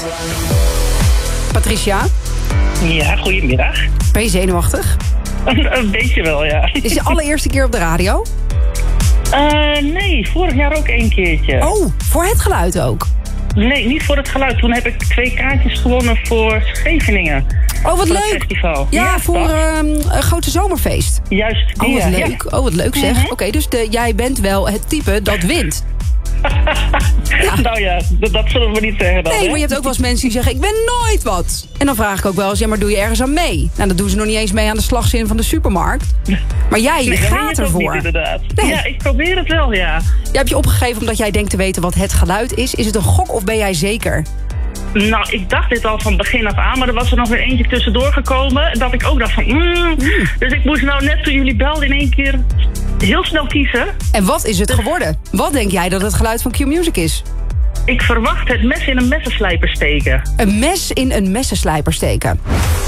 Patricia? Ja, goedemiddag. Ben je zenuwachtig? Een beetje wel, ja. Is je allereerste keer op de radio? Nee, vorig jaar ook 1 keertje. Oh, voor het geluid ook? Nee, niet voor het geluid. Toen heb ik 2 kaartjes gewonnen voor Scheveningen. Oh, wat voor leuk. Het festival. Ja, voor een grote zomerfeest. Juist, Oh, wat leuk. Ja. Oh, wat leuk zeg. Oké, dus jij bent wel het type dat wint. Nou ja, dat zullen we niet zeggen dan. Nee, maar je hebt ook wel eens mensen die zeggen, ik ben nooit wat. En dan vraag ik ook wel eens, ja, maar doe je ergens aan mee? Nou, dat doen ze nog niet eens mee aan de slagzin van de supermarkt. Maar jij gaat ervoor. Niet, inderdaad. Nee. Ja, ik probeer het wel, ja. Jij hebt je opgegeven omdat jij denkt te weten wat het geluid is. Is het een gok of ben jij zeker? Nou, ik dacht dit al van begin af aan, maar er was er nog weer eentje tussendoor gekomen. Dat ik ook dacht van, Dus ik moest nou net toen jullie belden in 1 keer heel snel kiezen. En wat is het geworden? Wat denk jij dat het geluid van Q-Music is? Ik verwacht het mes in een messenslijper steken. Een mes in een messenslijper steken.